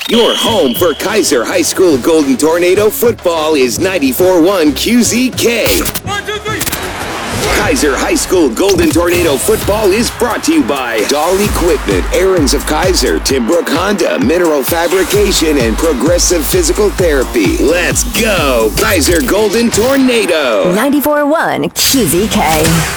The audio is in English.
Your home for Kaiser High School Golden Tornado football is 94.1 QZK. 1, 2, 3. Kaiser High School Golden Tornado football is brought to you by Dahl Equipment, Aaron's of Kaiser, Timbrook Honda, Mineral Fabrication, and Progressive Physical Therapy. Let's go, Kaiser Golden Tornado. 94.1 QZK.